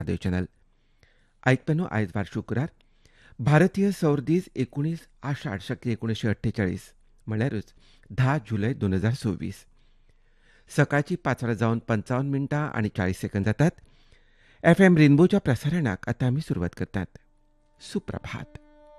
राडियो channel ऐकप्यानो आयज वार शुक्रार भारतीय सौर दीस 19 आषाढ शके 1948 म्हळ्यारूच 10 जुलय 2026 सकाळची 5:55:40 जातात. FM रेनबोच्या प्रसारणाक आता आमी सुरवात करतात. सुप्रभात.